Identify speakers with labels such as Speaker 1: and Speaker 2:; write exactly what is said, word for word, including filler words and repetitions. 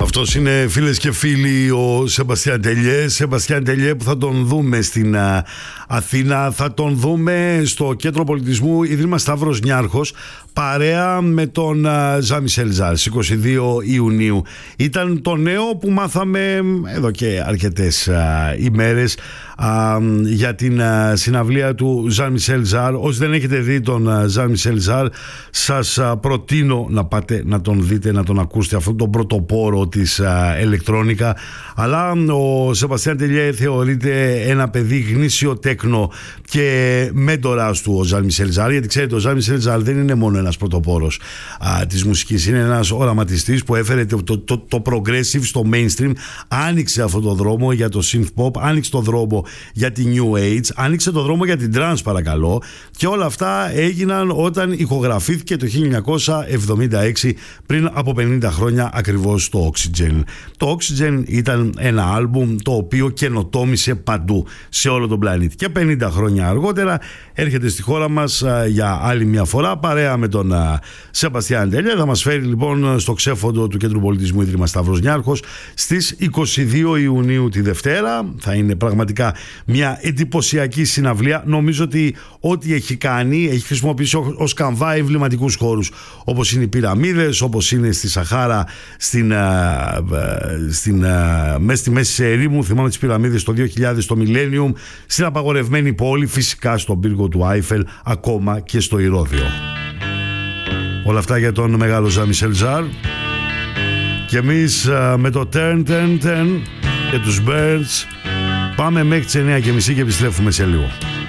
Speaker 1: Αυτός είναι, φίλες και φίλοι, ο Σεμπαστιάν Τελιέ. Σεμπαστιάν Τελιέ που θα τον δούμε στην α, Αθήνα, θα τον δούμε στο Κέντρο Πολιτισμού Ίδρυμα Σταύρος Νιάρχος, παρέα με τον Ζαν-Μισελ Ζαρ στις είκοσι δύο Ιουνίου. Ήταν το νέο που μάθαμε εδώ και αρκετές α, ημέρες α, για την α, συναυλία του Ζαν-Μισελ Ζαρ. Όσοι δεν έχετε δει τον Ζαν-Μισελ Ζαρ, σας α, προτείνω να πάτε να τον δείτε, να τον ακούσετε, αυτόν τον πρωτοπόρο της ηλεκτρόνικα. Αλλά ο Σεμπαστιάν Τελιέ θεωρείται ένα παιδί γνήσιο τέκνο και μέντορας του ο Ζαν-Μισελ Ζαρ, γιατί ξέρετε, ο Ζαν-Μισελ Ζαρ δεν είναι μόνο ένας πρωτοπόρος α, της μουσικής, είναι ένας οραματιστής που έφερε το, το, το, το progressive στο mainstream, άνοιξε αυτό το δρόμο για το synth pop, άνοιξε το δρόμο για τη new age, άνοιξε το δρόμο για την trance, παρακαλώ, και όλα αυτά έγιναν όταν ηχογραφήθηκε το χίλια εννιακόσια εβδομήντα έξι, πριν από πενήντα χρόνια ακριβώς, το Oxygen. Το Oxygen ήταν ένα άλμπουμ το οποίο καινοτόμησε παντού σε όλο τον πλανήτη, και πενήντα χρόνια αργότερα έρχεται στη χώρα μας α, για άλλη μια φορά, παρέα με τον Σεμπαστιάν Τελιέ. Θα μας φέρει λοιπόν στο ξέφοντο του Κέντρου Πολιτισμού Ίδρυμα Σταύρος Νιάρχος στις είκοσι δύο Ιουνίου τη Δευτέρα. Θα είναι πραγματικά μια εντυπωσιακή συναυλία. Νομίζω ότι ό,τι έχει κάνει έχει χρησιμοποιήσει ως καμβά εμβληματικούς χώρους, όπως είναι οι πυραμίδες, όπως είναι στη Σαχάρα, στην, στην, μέσα στη μέση ερήμου, θυμάμαι τις πυραμίδες το δύο χιλιάδες, στο Millennium, στην απαγορευμένη πόλη, φυσικά στον πύργο του Άιφελ, ακόμα και στο Ηρώδειο. Όλα αυτά για τον μεγάλο Ζαν-Μισελ Ζαρ. Και εμείς με το Turn Turn Turn και τους Birds πάμε μέχρι τις εννιά και μισή και επιστρέφουμε σε λίγο.